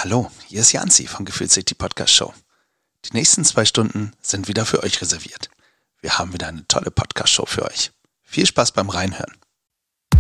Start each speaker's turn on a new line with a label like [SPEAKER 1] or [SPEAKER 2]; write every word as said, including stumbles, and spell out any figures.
[SPEAKER 1] Hallo, hier ist Janzi von Gefühlsig, die Podcast Show. Die nächsten zwei Stunden sind wieder für euch reserviert. Wir haben wieder eine tolle Podcast Show für euch. Viel Spaß beim Reinhören.